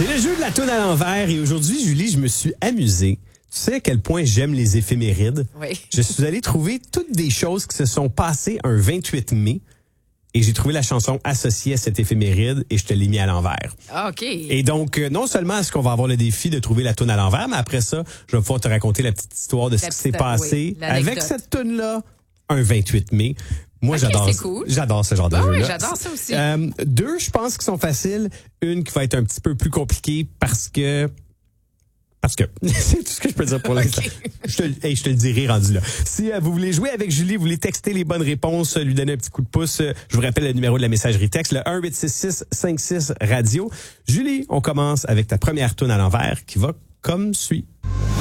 C'est le jeu de la toune à l'envers et aujourd'hui, Julie, je me suis amusé. Tu sais à quel point j'aime les éphémérides? Oui. Je suis allé trouver toutes des choses qui se sont passées un 28 mai et j'ai trouvé la chanson associée à cette éphéméride et je te l'ai mis à l'envers. Ah, OK. Et donc, non seulement est-ce qu'on va avoir le défi de trouver la toune à l'envers, mais après ça, je vais pouvoir te raconter la petite histoire de ce qui s'est passé avec cette toune-là un 28 mai. Moi, okay, j'adore, cool. J'adore ce genre de jeu-là. Oui, j'adore ça aussi. Deux, je pense qu'ils sont faciles. Une qui va être un petit peu plus compliquée parce que c'est tout ce que je peux dire pour l'instant. Okay. Je te le dirai rendu là. Si vous voulez jouer avec Julie, vous voulez texter les bonnes réponses, lui donner un petit coup de pouce, je vous rappelle le numéro de la messagerie texte, le 1-866-56-radio. Julie, on commence avec ta première toune à l'envers qui va comme suit.